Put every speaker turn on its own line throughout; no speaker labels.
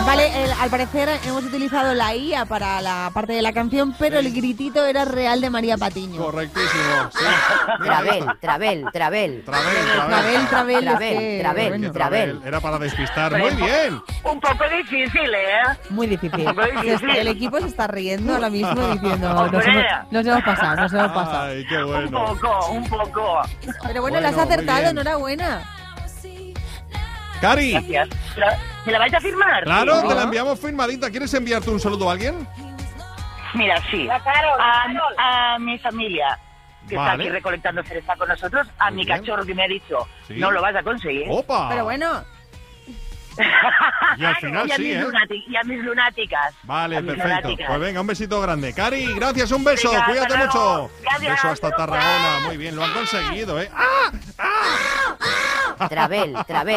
Vale, al parecer hemos utilizado la IA para la parte de la canción, pero el gritito era real de María Patiño.
Correctísimo. Sí.
Travel.
Era para despistar. Muy bien.
Un poco difícil, ¿eh?
Muy difícil.
Un poco difícil.
El equipo se está riendo ahora mismo diciendo,
Hombre.
nos hemos pasado.
Ay, qué bueno.
Un poco.
Pero bueno,
Bueno,
la has
muy
acertado,
bien.
enhorabuena.
Cari,
Gracias. ¿Me la vais a firmar?
claro,
Sí.
te la enviamos firmadita. ¿Quieres enviarte un saludo a alguien?
Mira, sí. A mi familia, que está
Vale.
aquí recolectando cereza con nosotros, a
Muy
mi
bien.
cachorro que me ha dicho,
Sí.
no lo vas a conseguir.
¡Opa!
Pero bueno,
Y al final
y a
sí,
mis
¿eh?
y a mis lunáticas.
Vale,
A mis
perfecto.
lunáticas.
Pues venga, un besito grande. Cari, gracias, un beso.
Venga,
Cuídate
hasta
mucho.
luego. Gracias.
Beso hasta Tarragona. Muy bien, lo han conseguido, ¿eh? ¡Ah!
Travel.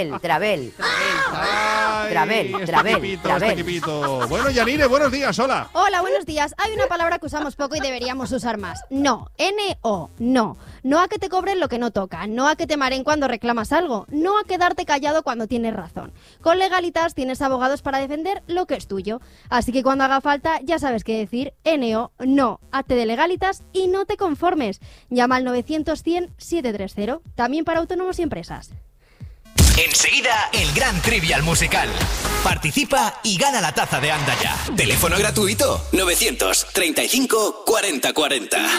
Ay,
Travel.
Este equipito. Bueno, Yanire, buenos días, hola.
Hola, buenos días. Hay una palabra que usamos poco y deberíamos usar más. No. N-O. No. No a que te cobren lo que no toca. No a que te mareen cuando reclamas algo. No a quedarte callado cuando tienes razón. Con Legalitas tienes abogados para defender lo que es tuyo. Así que cuando haga falta ya sabes qué decir. N-O. No. Hazte de Legalitas y no te conformes. Llama al 900-100-730. También para autónomos y empresas.
Enseguida, el gran trivial musical. Participa y gana la taza de Anda Ya. Teléfono gratuito 935 40 40.